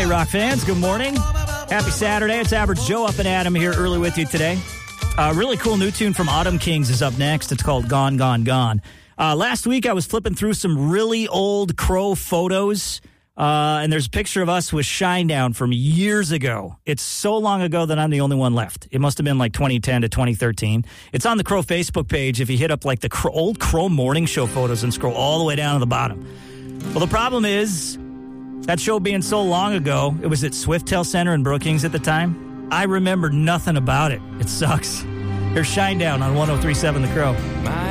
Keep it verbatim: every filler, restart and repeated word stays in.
K-Rock fans, good morning. Happy Saturday. It's Average Joe up and Adam here early with you today. A uh, really cool new tune from Autumn Kings is up next. It's called Gone, Gone, Gone. Uh, last week I was flipping through some really old Crow photos, uh, and there's a picture of us with Shinedown from years ago. It's so long ago that I'm the only one left. It must have been like twenty ten to twenty thirteen. It's on the Crow Facebook page if you hit up like the Crow, old Crow morning show photos and scroll all the way down to the bottom. Well, the problem is, that show being so long ago, it was at Swiftel Center in Brookings at the time. I remember nothing about it. It sucks. Here's Shinedown on one oh three point seven The Crow.